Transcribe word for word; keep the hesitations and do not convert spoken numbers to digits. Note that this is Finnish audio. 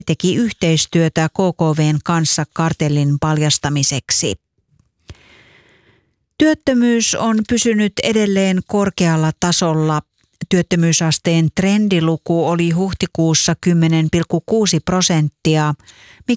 teki yhteistyötä K K V:n kanssa kartellin paljastamiseksi. Työttömyys on pysynyt edelleen korkealla tasolla. Työttömyysasteen trendiluku oli huhtikuussa kymmenen pilkku kuusi prosenttia, mikä